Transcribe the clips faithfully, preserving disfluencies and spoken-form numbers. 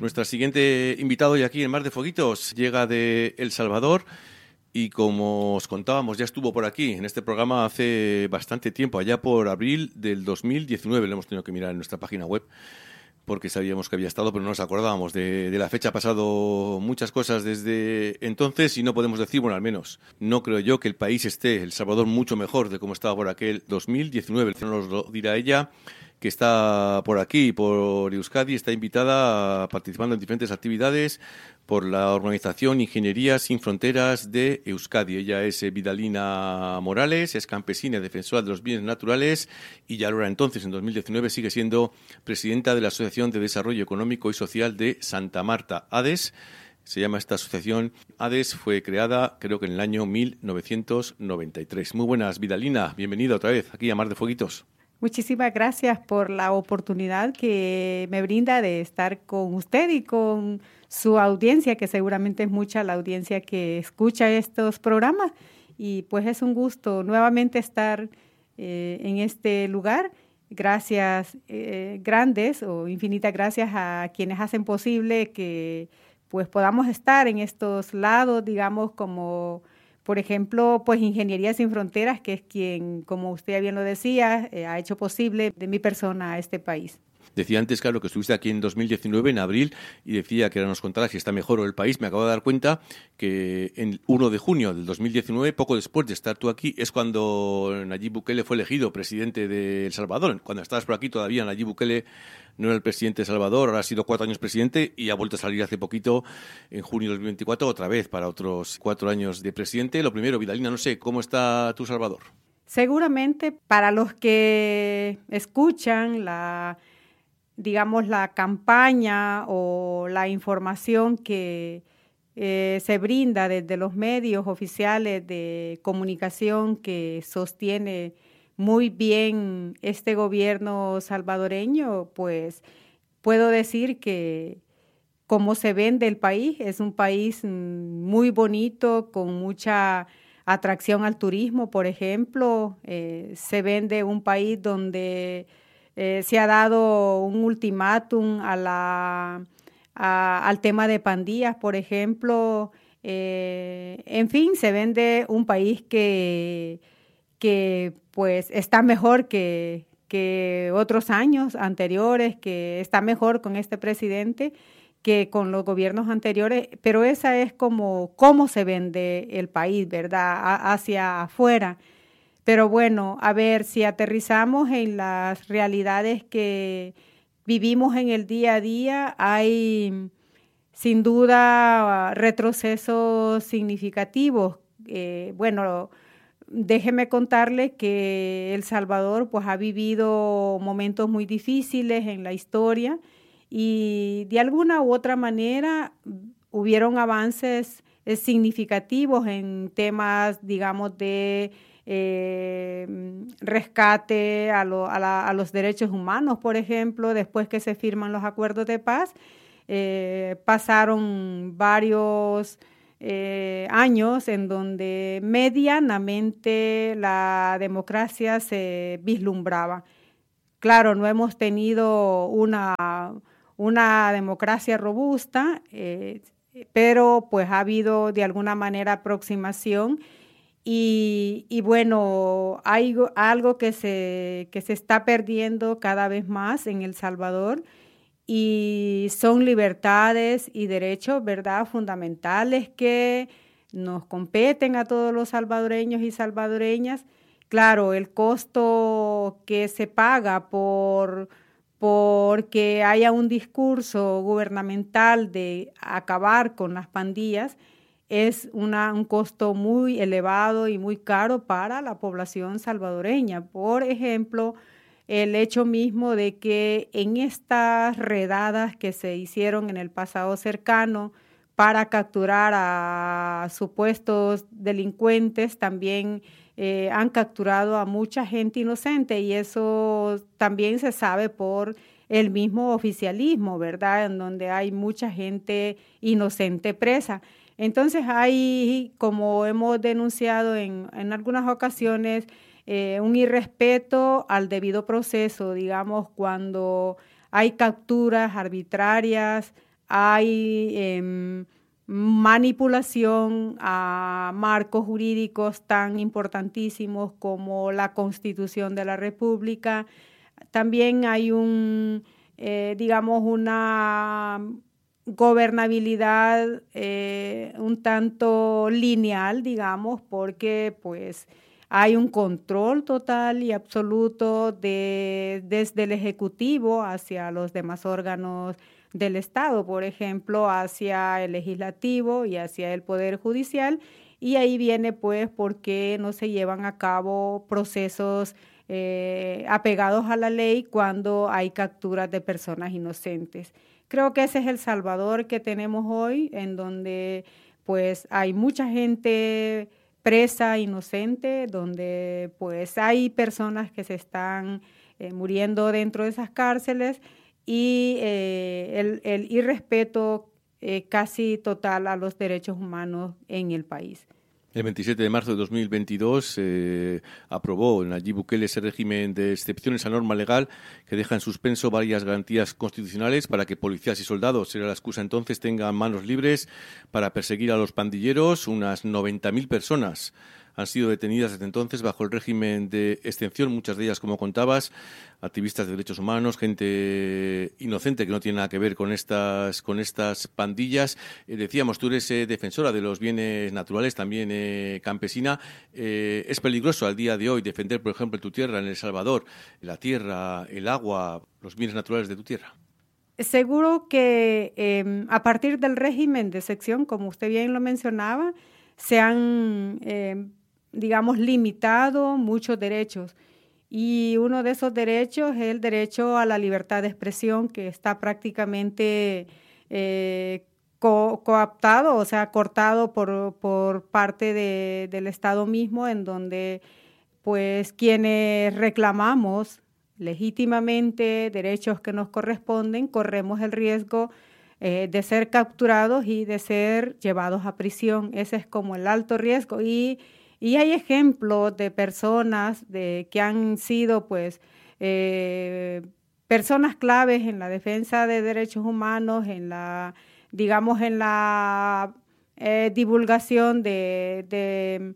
Nuestra siguiente invitado hoy aquí en Mar de Fueguitos llega de El Salvador y, como os contábamos, ya estuvo por aquí en este programa hace bastante tiempo, allá por abril del dos mil diecinueve. Lo hemos tenido que mirar en nuestra página web porque sabíamos que había estado, pero no nos acordábamos de, de la fecha. Ha pasado muchas cosas desde entonces y no podemos decir, bueno, al menos no creo yo que el país esté, El Salvador, mucho mejor de cómo estaba por aquel dos mil diecinueve. Nos lo dirá ella, que está por aquí, por Euskadi, está invitada participando en diferentes actividades por la organización Ingeniería Sin Fronteras de Euskadi. Ella es Vidalina Morales, es campesina y defensora de los bienes naturales y ya ahora entonces, en dos mil diecinueve, sigue siendo presidenta de la Asociación de Desarrollo Económico y Social de Santa Marta, A D E S. Se llama esta asociación. A D E S fue creada, creo que en el año mil novecientos noventa y tres. Muy buenas, Vidalina. Bienvenida otra vez aquí a Mar de Fueguitos. Muchísimas gracias por la oportunidad que me brinda de estar con usted y con su audiencia, que seguramente es mucha la audiencia que escucha estos programas. Y pues es un gusto nuevamente estar eh, en este lugar. Gracias eh, grandes o infinitas gracias a quienes hacen posible que pues podamos estar en estos lados, digamos, como por ejemplo, pues Ingeniería Sin Fronteras, que es quien, como usted bien lo decía, eh, ha hecho posible de mi persona a este país. Decía antes, claro, que estuviste aquí en dos mil diecinueve, en abril, y decía que ahora nos contará si está mejor o el país. Me acabo de dar cuenta que el primero de junio del dos mil diecinueve, poco después de estar tú aquí, es cuando Nayib Bukele fue elegido presidente de El Salvador. Cuando estabas por aquí todavía Nayib Bukele no era el presidente de El Salvador, ahora ha sido cuatro años presidente y ha vuelto a salir hace poquito, en junio de dos mil veinticuatro, otra vez para otros cuatro años de presidente. Lo primero, Vidalina, no sé, ¿cómo está tu Salvador? Seguramente para los que escuchan la... digamos, la campaña o la información que eh, se brinda desde los medios oficiales de comunicación que sostiene muy bien este gobierno salvadoreño, pues puedo decir que como se vende el país, es un país muy bonito, con mucha atracción al turismo, por ejemplo. Eh, se vende un país donde Eh, se ha dado un ultimátum a la, a, al tema de pandillas, por ejemplo. Eh, en fin, se vende un país que, que pues está mejor que, que otros años anteriores, que está mejor con este presidente que con los gobiernos anteriores, pero esa es como cómo se vende el país, ¿verdad? A, hacia afuera. Pero bueno, a ver, si aterrizamos en las realidades que vivimos en el día a día, hay sin duda retrocesos significativos. Eh, bueno, déjeme contarle que El Salvador pues ha vivido momentos muy difíciles en la historia y de alguna u otra manera hubieron avances eh, significativos en temas, digamos, de Eh, rescate a, lo, a, la, a los derechos humanos, por ejemplo, después que se firman los acuerdos de paz. Eh, pasaron varios eh, años en donde medianamente la democracia se vislumbraba. Claro, no hemos tenido una, una democracia robusta, eh, pero pues ha habido de alguna manera aproximación. Y, y bueno, hay algo que se, que se está perdiendo cada vez más en El Salvador y son libertades y derechos, ¿verdad?, fundamentales que nos competen a todos los salvadoreños y salvadoreñas. Claro, el costo que se paga por porque haya un discurso gubernamental de acabar con las pandillas es una, un costo muy elevado y muy caro para la población salvadoreña. Por ejemplo, el hecho mismo de que en estas redadas que se hicieron en el pasado cercano para capturar a supuestos delincuentes, también eh, han capturado a mucha gente inocente y eso también se sabe por el mismo oficialismo, ¿verdad?, en donde hay mucha gente inocente presa. Entonces hay, como hemos denunciado en, en algunas ocasiones, eh, un irrespeto al debido proceso, digamos, cuando hay capturas arbitrarias, hay eh, manipulación a marcos jurídicos tan importantísimos como la Constitución de la República. También hay un, eh, digamos, una gobernabilidad eh, un tanto lineal, digamos, porque pues hay un control total y absoluto de, desde el Ejecutivo hacia los demás órganos del Estado, por ejemplo, hacia el Legislativo y hacia el Poder Judicial, y ahí viene pues por qué no se llevan a cabo procesos eh, apegados a la ley cuando hay capturas de personas inocentes. Creo que ese es el Salvador que tenemos hoy, en donde pues hay mucha gente presa, inocente, donde pues hay personas que se están eh, muriendo dentro de esas cárceles y eh, el, el irrespeto eh, casi total a los derechos humanos en el país. El veintisiete de marzo de dos mil veintidós eh, aprobó Nayib Bukele ese régimen de excepciones a norma legal que deja en suspenso varias garantías constitucionales para que policías y soldados, era la excusa entonces, tengan manos libres para perseguir a los pandilleros. Unas noventa mil personas han sido detenidas desde entonces bajo el régimen de excepción, muchas de ellas, como contabas, activistas de derechos humanos, gente inocente que no tiene nada que ver con estas con estas pandillas. Eh, decíamos, tú eres eh, defensora de los bienes naturales, también eh, campesina. Eh, es peligroso al día de hoy defender, por ejemplo, tu tierra en El Salvador, la tierra, el agua, los bienes naturales de tu tierra. Seguro que eh, a partir del régimen de excepción, como usted bien lo mencionaba, se han eh, digamos, limitado muchos derechos. Y uno de esos derechos es el derecho a la libertad de expresión, que está prácticamente eh, co cooptado, o sea, cortado por, por parte de, del Estado mismo, en donde pues quienes reclamamos legítimamente derechos que nos corresponden, corremos el riesgo eh, de ser capturados y de ser llevados a prisión. Ese es como el alto riesgo. Y Y hay ejemplos de personas de, que han sido, pues, eh, personas claves en la defensa de derechos humanos, en la, digamos, en la eh, divulgación de, de,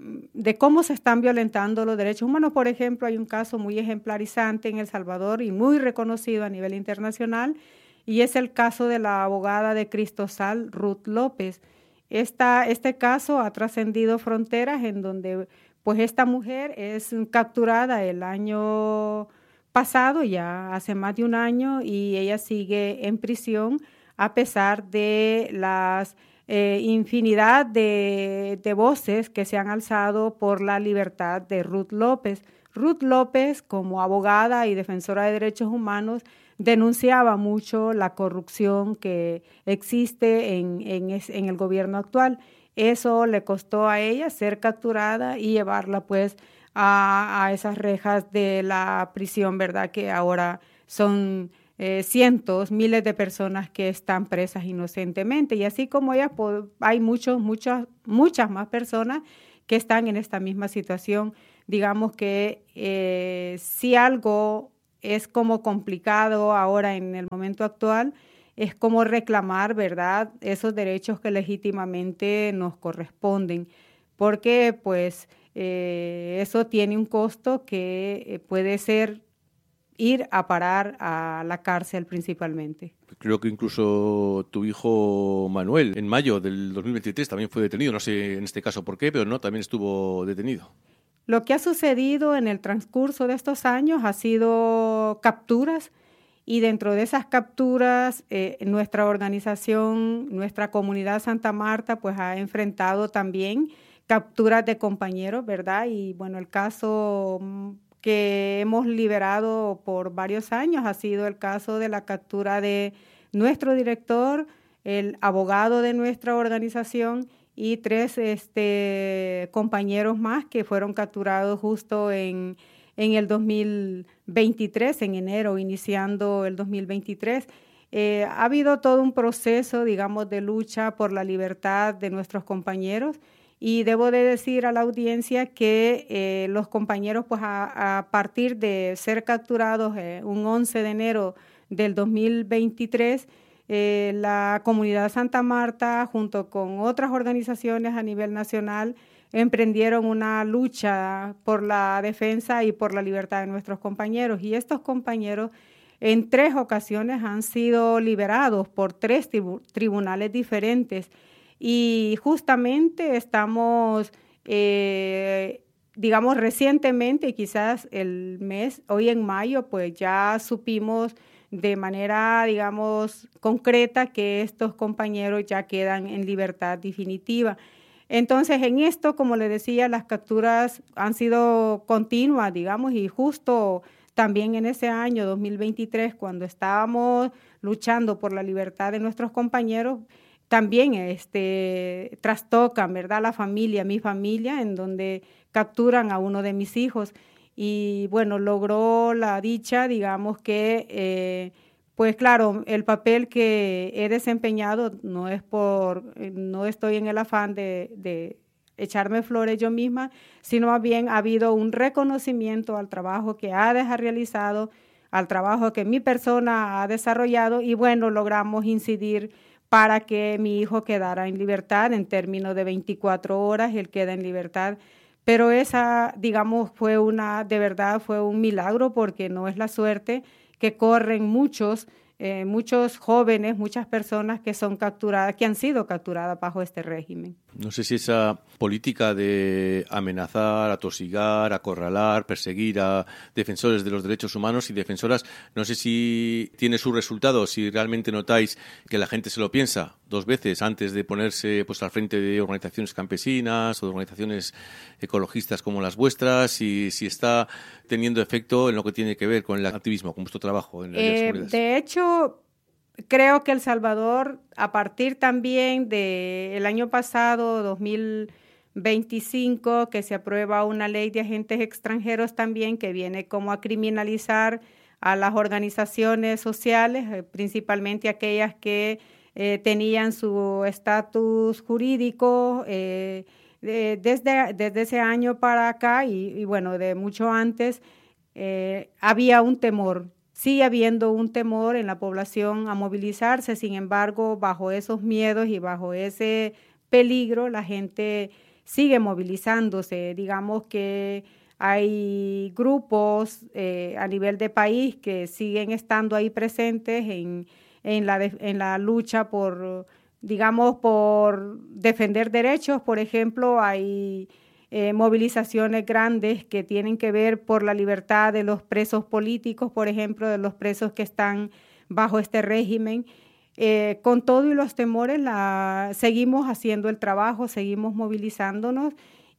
de cómo se están violentando los derechos humanos. Por ejemplo, hay un caso muy ejemplarizante en El Salvador y muy reconocido a nivel internacional, y es el caso de la abogada de Cristosal, Ruth López. Esta, este caso ha trascendido fronteras, en donde pues esta mujer es capturada el año pasado, ya hace más de un año, y ella sigue en prisión a pesar de las eh, infinidad de, de voces que se han alzado por la libertad de Ruth López. Ruth López, como abogada y defensora de derechos humanos, denunciaba mucho la corrupción que existe en, en, en el gobierno actual. Eso le costó a ella ser capturada y llevarla pues a, a esas rejas de la prisión, ¿verdad? Que ahora son eh, cientos, miles de personas que están presas inocentemente. Y así como ella, pues, hay muchos, muchas, muchas más personas que están en esta misma situación. Digamos que eh, si algo es como complicado ahora en el momento actual, es como reclamar, ¿verdad?, esos derechos que legítimamente nos corresponden, porque pues eh, eso tiene un costo que puede ser ir a parar a la cárcel principalmente. Creo que incluso tu hijo Manuel, en mayo del dos mil veintitrés, también fue detenido. No sé en este caso por qué, pero no, también estuvo detenido. Lo que ha sucedido en el transcurso de estos años ha sido capturas, y dentro de esas capturas eh, nuestra organización, nuestra comunidad Santa Marta, pues ha enfrentado también capturas de compañeros, ¿verdad? Y bueno, el caso que hemos liberado por varios años ha sido el caso de la captura de nuestro director, el abogado de nuestra organización, y tres este, compañeros más que fueron capturados justo en, en el dos mil veintitrés, en enero, iniciando el dos mil veintitrés. Eh, ha habido todo un proceso, digamos, de lucha por la libertad de nuestros compañeros, y debo de decir a la audiencia que eh, los compañeros, pues a, a partir de ser capturados eh, un once de enero del dos mil veintitrés, eh, la comunidad Santa Marta, junto con otras organizaciones a nivel nacional, emprendieron una lucha por la defensa y por la libertad de nuestros compañeros. Y estos compañeros en tres ocasiones han sido liberados por tres tribu- tribunales diferentes. Y justamente estamos, eh, digamos, recientemente, quizás el mes, hoy en mayo, pues ya supimos de manera, digamos, concreta que estos compañeros ya quedan en libertad definitiva. Entonces, en esto, como le decía, las capturas han sido continuas, digamos, y justo también en ese año dos mil veintitrés, cuando estábamos luchando por la libertad de nuestros compañeros, también este, trastocan, ¿verdad?, la familia, mi familia, en donde capturan a uno de mis hijos. Y bueno, logró la dicha, digamos que, eh, pues claro, el papel que he desempeñado no es por, no estoy en el afán de, de echarme flores yo misma, sino más bien ha habido un reconocimiento al trabajo que ha realizado, al trabajo que mi persona ha desarrollado y bueno, logramos incidir para que mi hijo quedara en libertad en términos de veinticuatro horas, él queda en libertad. Pero esa, digamos, fue una, de verdad fue un milagro porque no es la suerte que corren muchos, eh, muchos jóvenes, muchas personas que son capturadas, que han sido capturadas bajo este régimen. No sé si esa política de amenazar, atosigar, acorralar, perseguir a defensores de los derechos humanos y defensoras, no sé si tiene su resultado, si realmente notáis que la gente se lo piensa dos veces antes de ponerse pues al frente de organizaciones campesinas o de organizaciones ecologistas como las vuestras, y si está teniendo efecto en lo que tiene que ver con el activismo, con vuestro trabajo en las eh, comunidades. De hecho, creo que El Salvador, a partir también del año pasado, dos mil veinticinco, que se aprueba una ley de agentes extranjeros también, que viene como a criminalizar a las organizaciones sociales, eh, principalmente aquellas que eh, tenían su estatus jurídico eh, de, desde, desde ese año para acá y, y bueno, de mucho antes, eh, había un temor. Sigue habiendo un temor en la población a movilizarse, sin embargo, bajo esos miedos y bajo ese peligro, la gente sigue movilizándose. Digamos que hay grupos eh, a nivel de país que siguen estando ahí presentes en, en, la, de, en la lucha por, digamos, por defender derechos. Por ejemplo, hay Eh, movilizaciones grandes que tienen que ver por la libertad de los presos políticos, por ejemplo, de los presos que están bajo este régimen. Eh, con todo y los temores, la, seguimos haciendo el trabajo, seguimos movilizándonos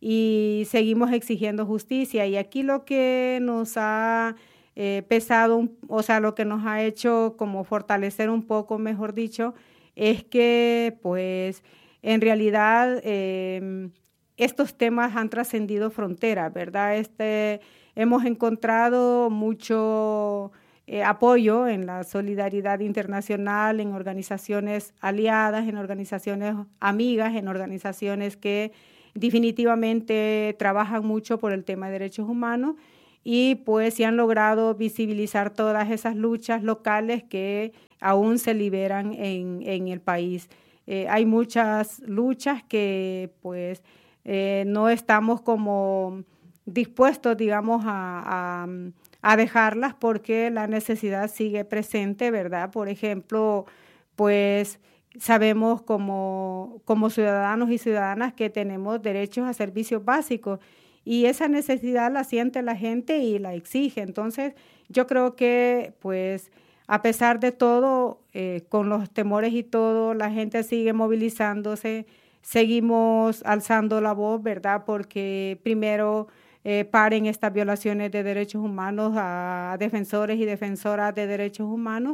y seguimos exigiendo justicia. Y aquí lo que nos ha eh, pesado, o sea, lo que nos ha hecho como fortalecer un poco, mejor dicho, es que pues en realidad eh, estos temas han trascendido fronteras, ¿verdad? Este, hemos encontrado mucho eh, apoyo en la solidaridad internacional, en organizaciones aliadas, en organizaciones amigas, en organizaciones que definitivamente trabajan mucho por el tema de derechos humanos y pues se han logrado visibilizar todas esas luchas locales que aún se liberan en, en el país. Eh, hay muchas luchas que pues Eh, no estamos como dispuestos, digamos, a, a, a dejarlas porque la necesidad sigue presente, ¿verdad? Por ejemplo, pues sabemos como, como ciudadanos y ciudadanas que tenemos derechos a servicios básicos y esa necesidad la siente la gente y la exige. Entonces, yo creo que, pues, a pesar de todo, eh, con los temores y todo, la gente sigue movilizándose. Seguimos alzando la voz, ¿verdad? Porque primero eh, paren estas violaciones de derechos humanos a defensores y defensoras de derechos humanos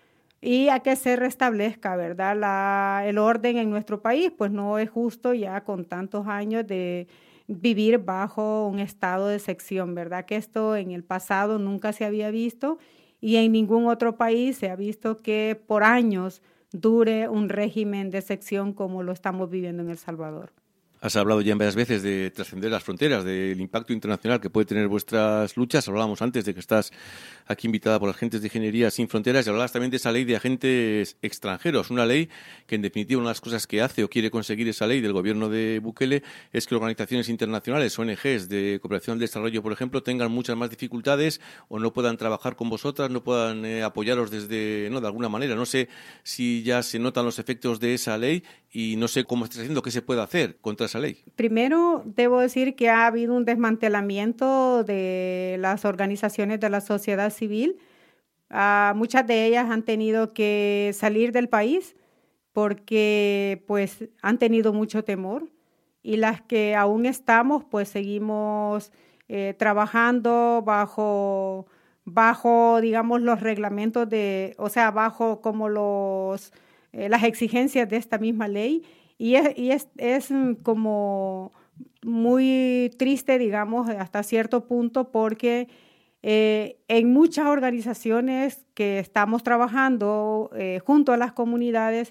y a que se restablezca, ¿verdad? La, el orden en nuestro país, pues no es justo ya con tantos años de vivir bajo un estado de sección, ¿verdad? Que esto en el pasado nunca se había visto y en ningún otro país se ha visto que por años dure un régimen de sección como lo estamos viviendo en El Salvador. Has hablado ya varias veces de trascender las fronteras, del impacto internacional que puede tener vuestras luchas. Hablábamos antes de que estás aquí invitada por Agentes de Ingeniería Sin Fronteras y hablabas también de esa ley de agentes extranjeros. Una ley que, en definitiva, una de las cosas que hace o quiere conseguir esa ley del gobierno de Bukele es que organizaciones internacionales, O N Ges de cooperación al desarrollo, por ejemplo, tengan muchas más dificultades o no puedan trabajar con vosotras, no puedan eh, apoyaros desde, no, de alguna manera. No sé si ya se notan los efectos de esa ley y no sé cómo estás haciendo, qué se puede hacer contra esa ley. Primero, debo decir que ha habido un desmantelamiento de las organizaciones de la sociedad civil. Uh, muchas de ellas han tenido que salir del país porque pues han tenido mucho temor, y las que aún estamos pues seguimos eh, trabajando bajo, bajo, digamos, los reglamentos de, o sea, bajo como los, eh, las exigencias de esta misma ley. Y es, y es, es como muy triste, digamos, hasta cierto punto, porque eh, en muchas organizaciones que estamos trabajando eh, junto a las comunidades,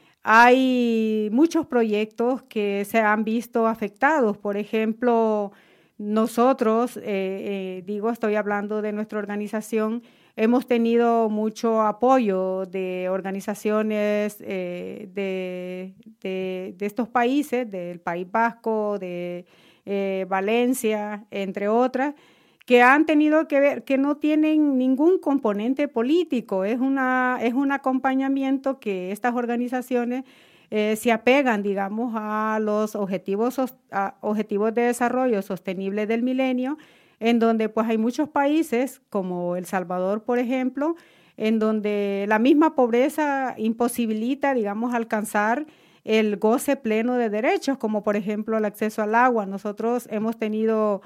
hay muchos proyectos que se han visto afectados. Por ejemplo, nosotros, eh, eh, digo, estoy hablando de nuestra organización, hemos tenido mucho apoyo de organizaciones eh, de, de, de estos países, del País Vasco, de eh, Valencia, entre otras, que han tenido que ver, que no tienen ningún componente político. Es, una, es un acompañamiento que estas organizaciones eh, se apegan, digamos, a los objetivos, a objetivos de desarrollo sostenible del milenio, en donde pues hay muchos países, como El Salvador, por ejemplo, en donde la misma pobreza imposibilita, digamos, alcanzar el goce pleno de derechos, como por ejemplo el acceso al agua. Nosotros hemos tenido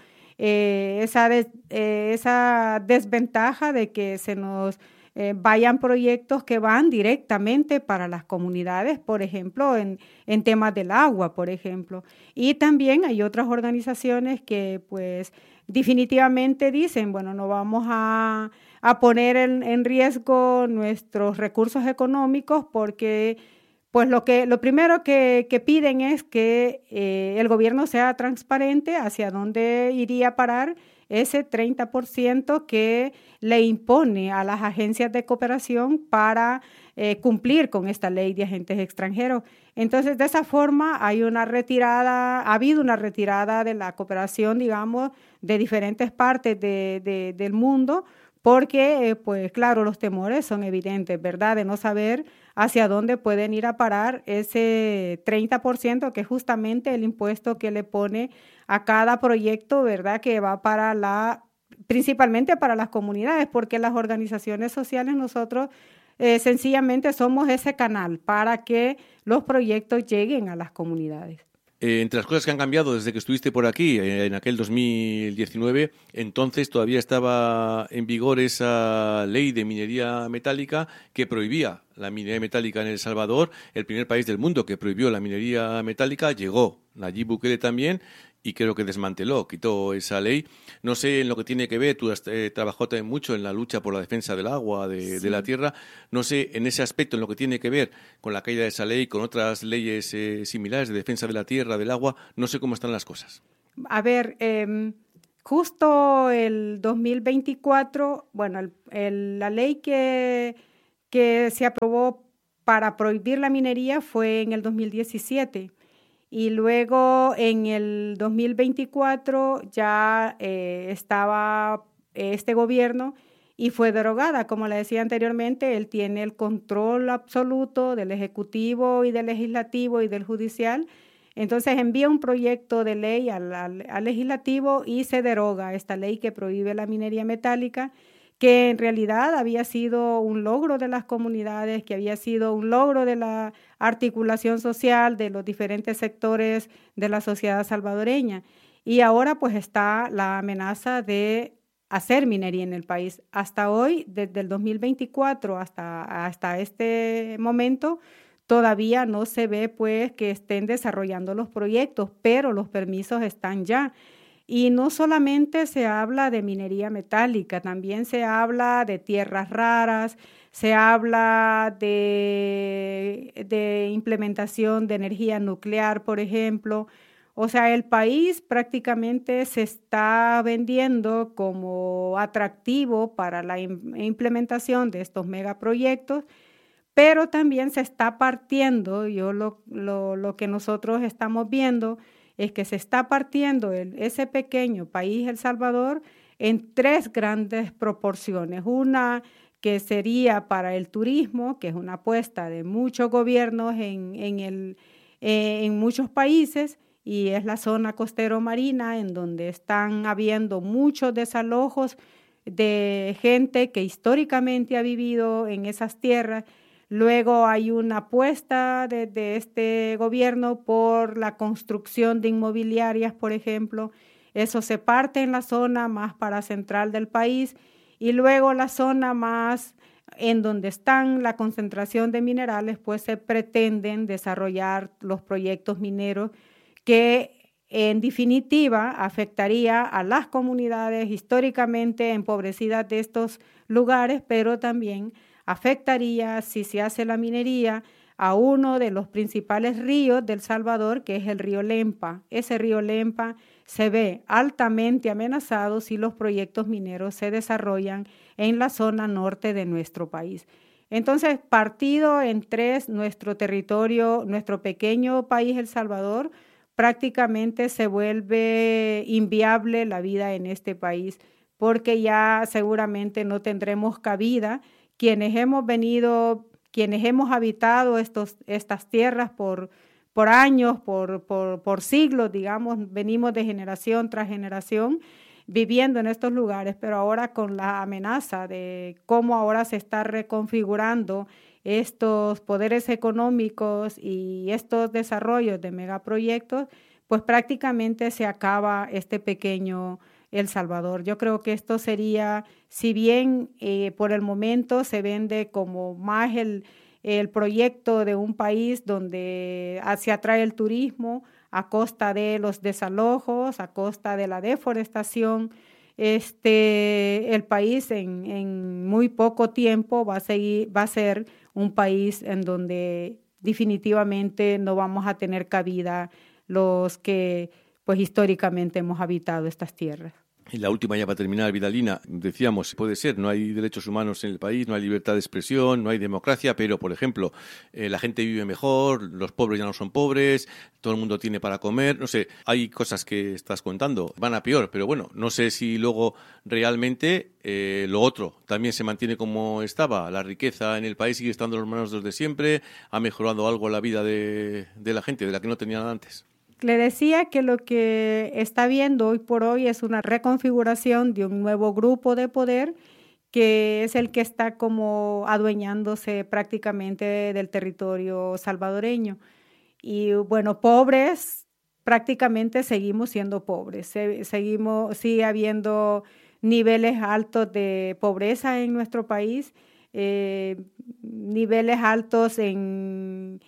eh, esa, des, eh, esa desventaja de que se nos eh, vayan proyectos que van directamente para las comunidades, por ejemplo, en, en temas del agua, por ejemplo. Y también hay otras organizaciones que pues definitivamente dicen, bueno, no vamos a, a poner en, en riesgo nuestros recursos económicos porque pues lo, que, lo primero que, que piden es que eh, el gobierno sea transparente hacia dónde iría a parar ese treinta por ciento que le impone a las agencias de cooperación para eh, cumplir con esta ley de agentes extranjeros. Entonces, de esa forma hay una retirada, ha habido una retirada de la cooperación, digamos, de diferentes partes de, de, del mundo, porque, eh, pues claro, los temores son evidentes, ¿verdad?, de no saber hacia dónde pueden ir a parar ese treinta por ciento, que es justamente el impuesto que le pone a cada proyecto, ¿verdad?, que va para la, principalmente para las comunidades, porque las organizaciones sociales nosotros eh, sencillamente somos ese canal para que los proyectos lleguen a las comunidades. Eh, entre las cosas que han cambiado desde que estuviste por aquí, eh, en aquel dos mil diecinueve, entonces todavía estaba en vigor esa ley de minería metálica que prohibía la minería metálica en El Salvador. El primer país del mundo que prohibió la minería metálica llegó Nayib Bukele también, y creo que desmanteló, quitó esa ley. No sé en lo que tiene que ver, tú has eh, trabajado también mucho en la lucha por la defensa del agua, de, sí. de la tierra. No sé en ese aspecto, en lo que tiene que ver con la caída de esa ley, con otras leyes eh, similares de defensa de la tierra, del agua, no sé cómo están las cosas. A ver, eh, justo el dos mil veinticuatro, bueno, el, el, la ley que, que se aprobó para prohibir la minería fue en el dos mil diecisiete. Y luego en el dos mil veinticuatro ya eh, estaba este gobierno y fue derogada. Como le decía anteriormente, él tiene el control absoluto del Ejecutivo y del Legislativo y del Judicial. Entonces envía un proyecto de ley al, al, al Legislativo y se deroga esta ley que prohíbe la minería metálica, que en realidad había sido un logro de las comunidades, que había sido un logro de la articulación social de los diferentes sectores de la sociedad salvadoreña. Y ahora pues está la amenaza de hacer minería en el país. Hasta hoy, desde el dos mil veinticuatro hasta, hasta este momento, todavía no se ve pues que estén desarrollando los proyectos, pero los permisos están ya. Y no solamente se habla de minería metálica, también se habla de tierras raras, se habla de, de implementación de energía nuclear, por ejemplo. O sea, el país prácticamente se está vendiendo como atractivo para la implementación de estos megaproyectos, pero también se está partiendo, yo lo, lo, lo que nosotros estamos viendo es que se está partiendo el, ese pequeño país, El Salvador, en tres grandes proporciones. Una que sería para el turismo, que es una apuesta de muchos gobiernos en, en, el, eh, en muchos países, y es la zona costero-marina en donde están habiendo muchos desalojos de gente que históricamente ha vivido en esas tierras. Luego hay una apuesta de, de este gobierno por la construcción de inmobiliarias, por ejemplo. Eso se parte en la zona más para central del país y luego la zona más en donde están la concentración de minerales, pues se pretenden desarrollar los proyectos mineros que en definitiva afectaría a las comunidades históricamente empobrecidas de estos lugares, pero también afectaría, si se hace la minería, a uno de los principales ríos del Salvador, que es el río Lempa. Ese río Lempa se ve altamente amenazado si los proyectos mineros se desarrollan en la zona norte de nuestro país. Entonces, partido en tres, nuestro territorio, nuestro pequeño país, El Salvador, prácticamente se vuelve inviable la vida en este país, porque ya seguramente no tendremos cabida. Quienes hemos venido, quienes hemos habitado estos, estas tierras por, por años, por, por, por siglos, digamos, venimos de generación tras generación viviendo en estos lugares, pero ahora con la amenaza de cómo ahora se está reconfigurando estos poderes económicos y estos desarrollos de megaproyectos, pues prácticamente se acaba este pequeño El Salvador. Yo creo que esto sería, si bien eh, por el momento se vende como más el, el proyecto de un país donde se atrae el turismo a costa de los desalojos, a costa de la deforestación, este, el país en, en muy poco tiempo va a seguir, va a ser un país en donde definitivamente no vamos a tener cabida los que pues históricamente hemos habitado estas tierras. Y la última ya para terminar, Vidalina, decíamos, puede ser, no hay derechos humanos en el país, no hay libertad de expresión, no hay democracia, pero, por ejemplo, eh, la gente vive mejor, los pobres ya no son pobres, todo el mundo tiene para comer, no sé, hay cosas que estás contando, van a peor, pero bueno, no sé si luego realmente eh, lo otro también se mantiene como estaba, la riqueza en el país sigue estando en las manos de los de siempre, ha mejorado algo la vida de, de la gente, de la que no tenían antes. Le decía que lo que está viendo hoy por hoy es una reconfiguración de un nuevo grupo de poder que es el que está como adueñándose prácticamente del territorio salvadoreño. Y bueno, pobres, prácticamente seguimos siendo pobres, Se, seguimos, sigue habiendo niveles altos de pobreza en nuestro país, eh, niveles altos en...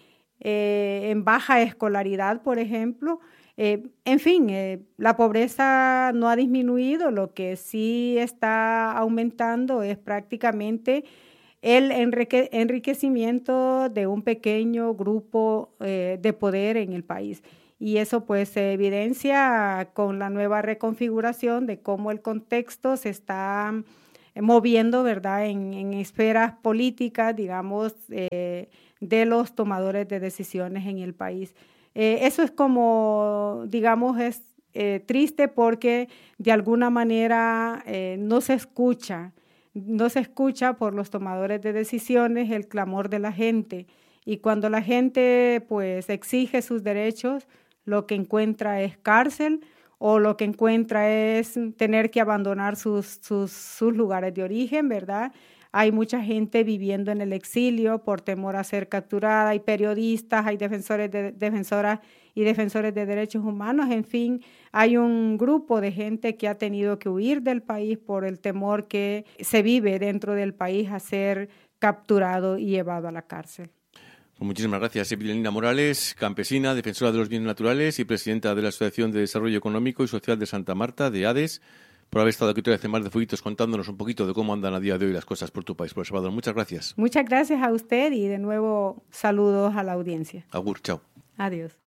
Eh, en baja escolaridad, por ejemplo. Eh, en fin, eh, la pobreza no ha disminuido, lo que sí está aumentando es prácticamente el enrique- enriquecimiento de un pequeño grupo eh, de poder en el país. Y eso pues se evidencia con la nueva reconfiguración de cómo el contexto se está moviendo, ¿verdad?, en, en esferas políticas, digamos, eh, de los tomadores de decisiones en el país. Eh, eso es como, digamos, es eh, triste porque de alguna manera eh, no se escucha, no se escucha por los tomadores de decisiones el clamor de la gente. Y cuando la gente pues exige sus derechos, lo que encuentra es cárcel o lo que encuentra es tener que abandonar sus, sus, sus lugares de origen, ¿verdad? Hay mucha gente viviendo en el exilio por temor a ser capturada, hay periodistas, hay defensores de, defensoras y defensores de derechos humanos, en fin, hay un grupo de gente que ha tenido que huir del país por el temor que se vive dentro del país a ser capturado y llevado a la cárcel. Pues muchísimas gracias, Vidalina Morales, campesina, defensora de los bienes naturales y presidenta de la Asociación de Desarrollo Económico y Social de Santa Marta, de ADES, por haber estado aquí otra vez en Mar de Fueguitos contándonos un poquito de cómo andan a día de hoy las cosas por tu país, por El Salvador. Muchas gracias. Muchas gracias a usted y de nuevo saludos a la audiencia. Agur, chao. Adiós.